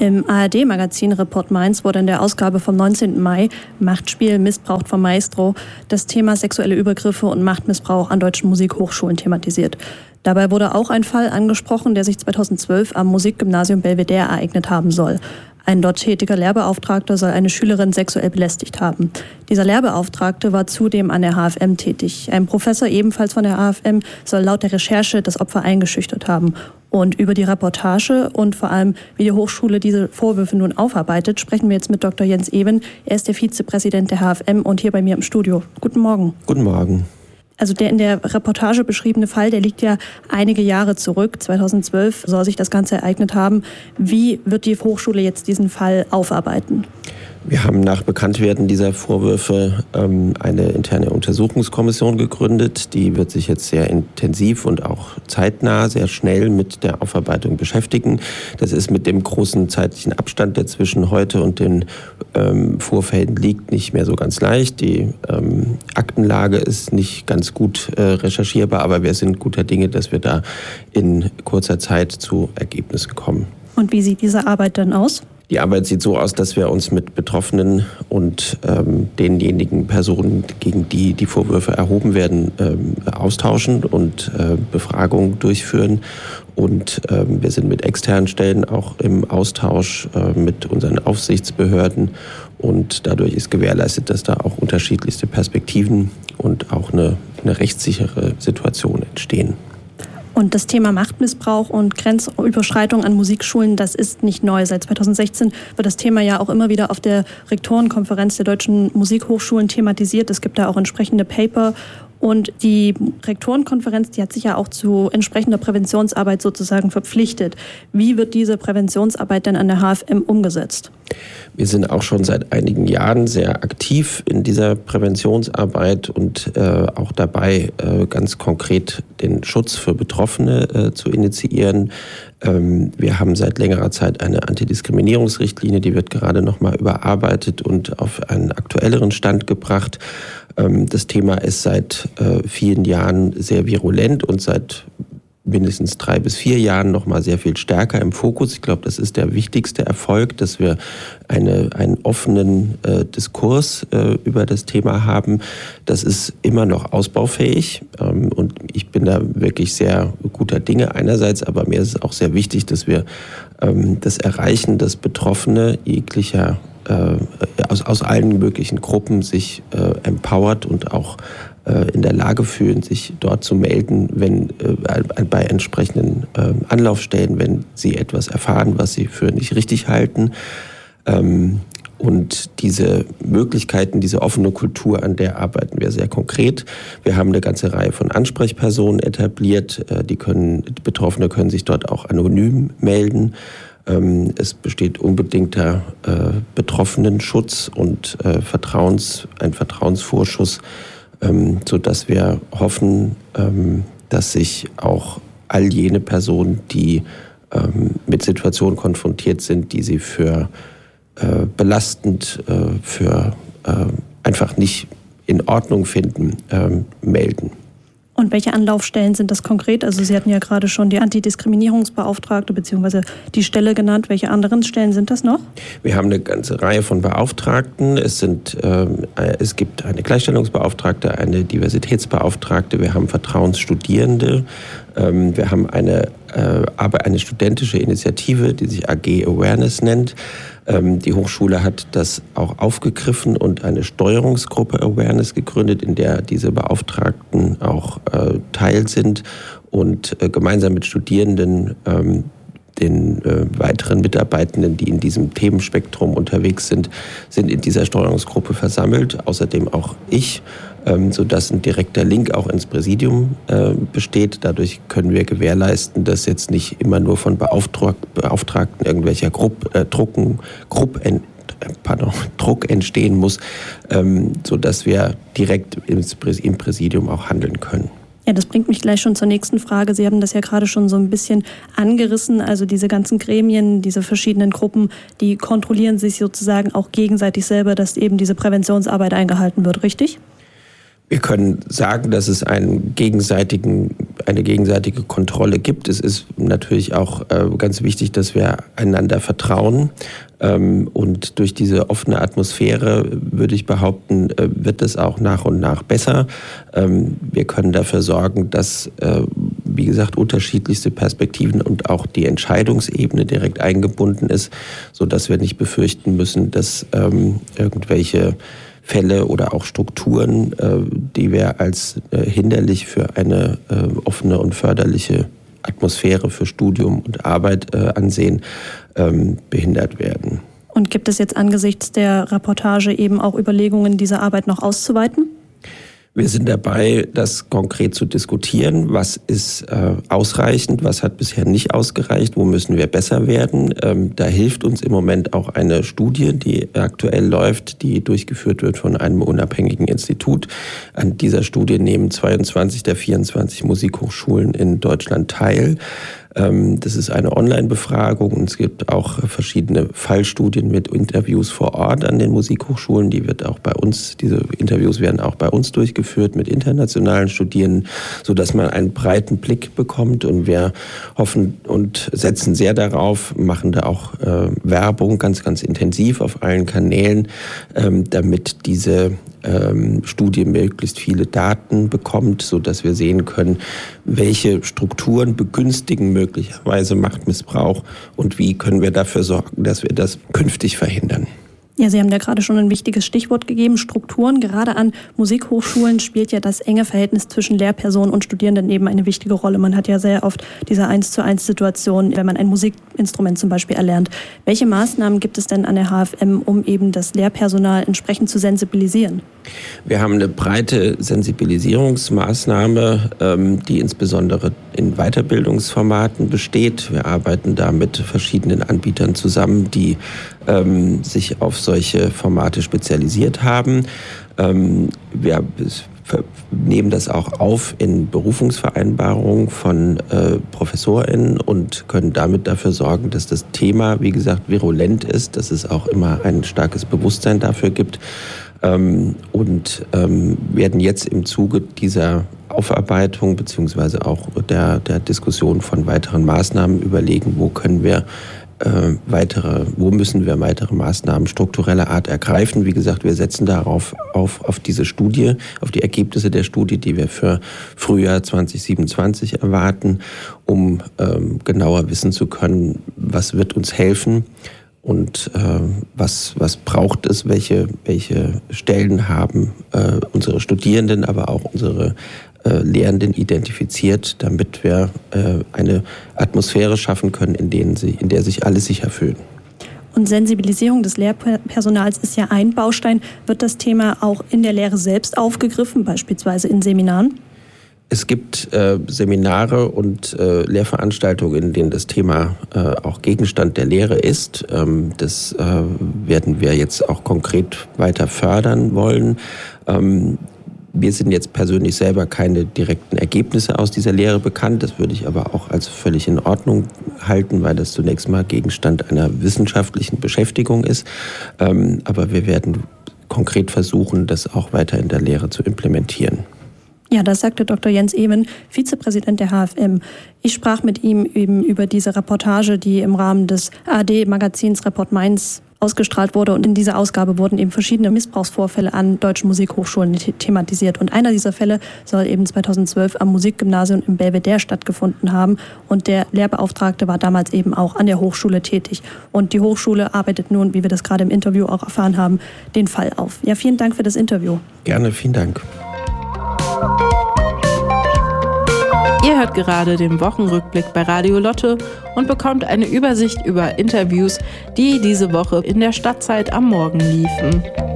Im ARD-Magazin Report Mainz wurde in der Ausgabe vom 19. Mai Machtspiel, Missbrauch vom Maestro das Thema sexuelle Übergriffe und Machtmissbrauch an deutschen Musikhochschulen thematisiert. Dabei wurde auch ein Fall angesprochen, der sich 2012 am Musikgymnasium Belvedere ereignet haben soll. Ein dort tätiger Lehrbeauftragter soll eine Schülerin sexuell belästigt haben. Dieser Lehrbeauftragte war zudem an der HFM tätig. Ein Professor ebenfalls von der HFM soll laut der Recherche das Opfer eingeschüchtert haben. Und über die Reportage und vor allem, wie die Hochschule diese Vorwürfe nun aufarbeitet, sprechen wir jetzt mit Dr. Jens Even. Er ist der Vizepräsident der HFM und hier bei mir im Studio. Guten Morgen. Guten Morgen. Also der in der Reportage beschriebene Fall, der liegt ja einige Jahre zurück. 2012 soll sich das Ganze ereignet haben. Wie wird die Hochschule jetzt diesen Fall aufarbeiten? Wir haben nach Bekanntwerden dieser Vorwürfe eine interne Untersuchungskommission gegründet. Die wird sich jetzt sehr intensiv und auch zeitnah, sehr schnell mit der Aufarbeitung beschäftigen. Das ist mit dem großen zeitlichen Abstand, der zwischen heute und den Vorfällen liegt, nicht mehr so ganz leicht. Die Aktenlage ist nicht ganz gut recherchierbar, aber wir sind guter Dinge, dass wir da in kurzer Zeit zu Ergebnissen kommen. Und wie sieht diese Arbeit dann aus? Die Arbeit sieht so aus, dass wir uns mit Betroffenen und denjenigen Personen, gegen die die Vorwürfe erhoben werden, austauschen und Befragungen durchführen. Und wir sind mit externen Stellen auch im Austausch mit unseren Aufsichtsbehörden. Und dadurch ist gewährleistet, dass da auch unterschiedlichste Perspektiven und auch eine rechtssichere Situation entstehen. Und das Thema Machtmissbrauch und Grenzüberschreitung an Musikschulen, das ist nicht neu. Seit 2016 wird das Thema ja auch immer wieder auf der Rektorenkonferenz der deutschen Musikhochschulen thematisiert. Es gibt da auch entsprechende Paper. Und die Rektorenkonferenz, die hat sich ja auch zu entsprechender Präventionsarbeit sozusagen verpflichtet. Wie wird diese Präventionsarbeit denn an der HFM umgesetzt? Wir sind auch schon seit einigen Jahren sehr aktiv in dieser Präventionsarbeit und auch dabei, ganz konkret den Schutz für Betroffene zu initiieren. Wir haben seit längerer Zeit eine Antidiskriminierungsrichtlinie, die wird gerade nochmal überarbeitet und auf einen aktuelleren Stand gebracht. Das Thema ist seit vielen Jahren sehr virulent und seit mindestens 3 bis 4 Jahren noch mal sehr viel stärker im Fokus. Ich glaube, das ist der wichtigste Erfolg, dass wir einen offenen Diskurs über das Thema haben. Das ist immer noch ausbaufähig und ich bin da wirklich sehr guter Dinge einerseits, aber mir ist es auch sehr wichtig, dass wir das erreichen, dass Betroffene jeglicher aus allen möglichen Gruppen sich empowert und auch in der Lage fühlen, sich dort zu melden, wenn bei entsprechenden Anlaufstellen, wenn sie etwas erfahren, was sie für nicht richtig halten. Und diese Möglichkeiten, diese offene Kultur, an der arbeiten wir sehr konkret. Wir haben eine ganze Reihe von Ansprechpersonen etabliert. Betroffene können sich dort auch anonym melden. Es besteht unbedingter Betroffenenschutz und ein Vertrauensvorschuss, sodass wir hoffen, dass sich auch all jene Personen, die mit Situationen konfrontiert sind, die sie für belastend, für einfach nicht in Ordnung finden, melden. Und welche Anlaufstellen sind das konkret? Also Sie hatten ja gerade schon die Antidiskriminierungsbeauftragte bzw. die Stelle genannt. Welche anderen Stellen sind das noch? Wir haben eine ganze Reihe von Beauftragten. Es gibt eine Gleichstellungsbeauftragte, eine Diversitätsbeauftragte, wir haben Vertrauensstudierende, wir haben eine studentische Initiative, die sich AG Awareness nennt. Die Hochschule hat das auch aufgegriffen und eine Steuerungsgruppe Awareness gegründet, in der diese Beauftragten auch Teil sind und gemeinsam mit Studierenden den weiteren Mitarbeitenden, die in diesem Themenspektrum unterwegs sind in dieser Steuerungsgruppe versammelt. Außerdem auch ich, sodass ein direkter Link auch ins Präsidium besteht. Dadurch können wir gewährleisten, dass jetzt nicht immer nur von Beauftragten irgendwelcher Druck entstehen muss, sodass wir direkt im Präsidium auch handeln können. Ja, das bringt mich gleich schon zur nächsten Frage. Sie haben das ja gerade schon so ein bisschen angerissen. Also diese ganzen Gremien, diese verschiedenen Gruppen, die kontrollieren sich sozusagen auch gegenseitig selber, dass eben diese Präventionsarbeit eingehalten wird, richtig? Wir können sagen, dass es eine gegenseitige Kontrolle gibt. Es ist natürlich auch ganz wichtig, dass wir einander vertrauen. Und durch diese offene Atmosphäre, würde ich behaupten, wird es auch nach und nach besser. Wir können dafür sorgen, dass, wie gesagt, unterschiedlichste Perspektiven und auch die Entscheidungsebene direkt eingebunden ist, sodass wir nicht befürchten müssen, dass irgendwelche Fälle oder auch Strukturen, die wir als hinderlich für eine offene und förderliche Atmosphäre für Studium und Arbeit ansehen, behindert werden. Und gibt es jetzt angesichts der Reportage eben auch Überlegungen, diese Arbeit noch auszuweiten? Wir sind dabei, das konkret zu diskutieren. Was ist ausreichend, was hat bisher nicht ausgereicht, wo müssen wir besser werden? Da hilft uns im Moment auch eine Studie, die aktuell läuft, die durchgeführt wird von einem unabhängigen Institut. An dieser Studie nehmen 22 der 24 Musikhochschulen in Deutschland teil. Das ist eine Online-Befragung und es gibt auch verschiedene Fallstudien mit Interviews vor Ort an den Musikhochschulen. Diese Interviews werden auch bei uns durchgeführt mit internationalen Studierenden, sodass man einen breiten Blick bekommt. Und wir hoffen und setzen sehr darauf, machen da auch Werbung ganz, ganz intensiv auf allen Kanälen, damit diese Studie möglichst viele Daten bekommt, sodass wir sehen können, welche Strukturen begünstigen möglicherweise Machtmissbrauch und wie können wir dafür sorgen, dass wir das künftig verhindern. Ja, Sie haben ja gerade schon ein wichtiges Stichwort gegeben, Strukturen. Gerade an Musikhochschulen spielt ja das enge Verhältnis zwischen Lehrperson und Studierenden eben eine wichtige Rolle. Man hat ja sehr oft diese 1:1-Situation, wenn man ein Musikinstrument zum Beispiel erlernt. Welche Maßnahmen gibt es denn an der HFM, um eben das Lehrpersonal entsprechend zu sensibilisieren? Wir haben eine breite Sensibilisierungsmaßnahme, die insbesondere in Weiterbildungsformaten besteht. Wir arbeiten da mit verschiedenen Anbietern zusammen, die sich auf solche Formate spezialisiert haben. Wir nehmen das auch auf in Berufungsvereinbarungen von ProfessorInnen und können damit dafür sorgen, dass das Thema, wie gesagt, virulent ist, dass es auch immer ein starkes Bewusstsein dafür gibt. Und werden jetzt im Zuge dieser Aufarbeitung beziehungsweise auch der Diskussion von weiteren Maßnahmen überlegen, wo müssen wir weitere Maßnahmen struktureller Art ergreifen. Wie gesagt, wir setzen darauf auf diese Studie, auf die Ergebnisse der Studie, die wir für Frühjahr 2027 erwarten, um genauer wissen zu können, was wird uns helfen. Und was braucht es, welche Stellen haben unsere Studierenden, aber auch unsere Lehrenden identifiziert, damit wir eine Atmosphäre schaffen können, in der sich alle sicher fühlen. Und Sensibilisierung des Lehrpersonals ist ja ein Baustein. Wird das Thema auch in der Lehre selbst aufgegriffen, beispielsweise in Seminaren? Es gibt Seminare und Lehrveranstaltungen, in denen das Thema auch Gegenstand der Lehre ist. Das werden wir jetzt auch konkret weiter fördern wollen. Mir sind jetzt persönlich selber keine direkten Ergebnisse aus dieser Lehre bekannt. Das würde ich aber auch als völlig in Ordnung halten, weil das zunächst mal Gegenstand einer wissenschaftlichen Beschäftigung ist. Aber wir werden konkret versuchen, das auch weiter in der Lehre zu implementieren. Ja, das sagte Dr. Jens Ewen, Vizepräsident der HFM. Ich sprach mit ihm eben über diese Reportage, die im Rahmen des ARD-Magazins Report Mainz ausgestrahlt wurde. Und in dieser Ausgabe wurden eben verschiedene Missbrauchsvorfälle an deutschen Musikhochschulen thematisiert. Und einer dieser Fälle soll eben 2012 am Musikgymnasium in Belvedere stattgefunden haben. Und der Lehrbeauftragte war damals eben auch an der Hochschule tätig. Und die Hochschule arbeitet nun, wie wir das gerade im Interview auch erfahren haben, den Fall auf. Ja, vielen Dank für das Interview. Gerne, vielen Dank. Ihr hört gerade den Wochenrückblick bei Radio Lotte und bekommt eine Übersicht über Interviews, die diese Woche in der Stadtzeit am Morgen liefen.